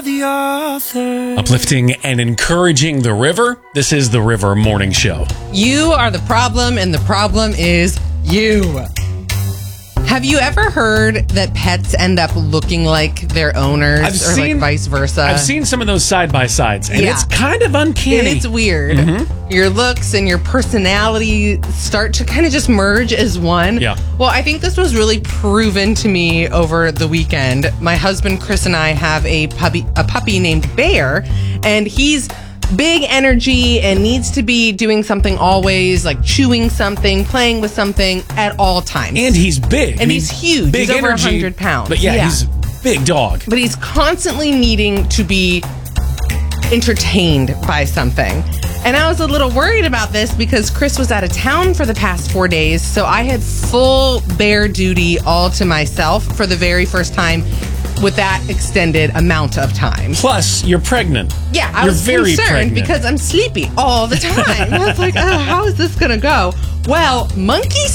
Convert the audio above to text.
are the author. Uplifting and encouraging the river. This is the River Morning Show. You are the problem, and the problem is you. Have you ever heard that pets end up looking like their owners like vice versa? I've seen some of those side-by-sides, and Yeah. it's kind of uncanny. It's weird. Your looks and your personality start to kind of just merge as one. Yeah. Well, I think this was really proven to me over the weekend. My husband Chris and I have a puppy named Bear, and he's big energy and needs to be doing something always, like chewing something, playing with something at all times. And he's big. And he's huge. Big He's over energy, 100 pounds. But yeah, he's a big dog. But he's constantly needing to be entertained by something. And I was a little worried about this because Chris was out of town for the past 4 days. So I had full Bear duty all to myself for the very first time with that extended amount of time. Plus, you're pregnant. Yeah, I You're was very concerned pregnant. because I'm sleepy all the time. I was like, oh, how is this going to go? Well, monkey